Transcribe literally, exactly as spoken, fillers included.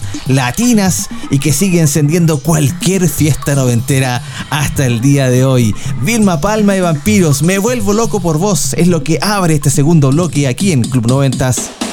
latinas y que sigue encendiendo cualquier fiesta noventera hasta el día de hoy. Vilma Palma y Vampiros, Me vuelvo loco por vos, es lo que abre este segundo bloque aquí en Club Noventas.